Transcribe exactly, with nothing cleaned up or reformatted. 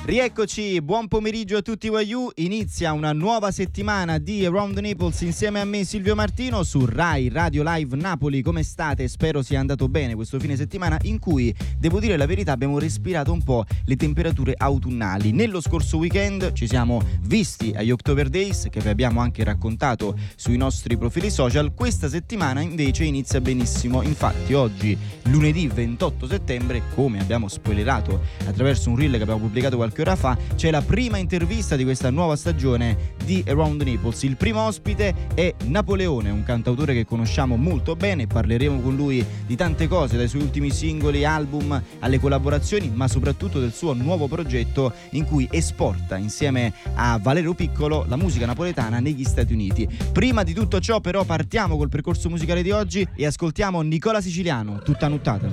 Rieccoci, buon pomeriggio a tutti Y U. Inizia una nuova settimana di Around the Naples insieme a me Silvio Martino su Rai Radio Live Napoli. Come state? Spero sia andato bene questo fine settimana in cui, devo dire la verità, abbiamo respirato un po' le temperature autunnali. Nello scorso weekend ci siamo visti agli October Days, che vi abbiamo anche raccontato sui nostri profili social. Questa settimana invece inizia benissimo. Infatti oggi, lunedì ventotto settembre, come abbiamo spoilerato attraverso un reel che abbiamo pubblicato qualche ora fa, c'è la prima intervista di questa nuova stagione di Around the Naples. Il primo ospite è Napoleone, un cantautore che conosciamo molto bene. Parleremo con lui di tante cose, dai suoi ultimi singoli, album, alle collaborazioni, ma soprattutto del suo nuovo progetto in cui esporta insieme a Valerio Piccolo la musica napoletana negli Stati Uniti. Prima di tutto ciò però partiamo col percorso musicale di oggi e ascoltiamo Nicola Siciliano, Tutta nuttata.